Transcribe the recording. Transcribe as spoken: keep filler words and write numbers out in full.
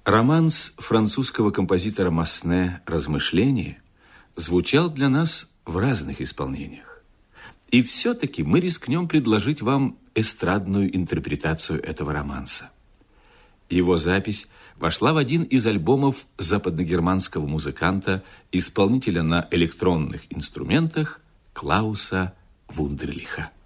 Романс французского композитора Масне «Размышления» звучал для нас в разных исполнениях. И все-таки мы рискнем предложить вам эстрадную интерпретацию этого романса. Его запись вошла в один из альбомов западногерманского музыканта, исполнителя на электронных инструментах Клауса Вундерлиха.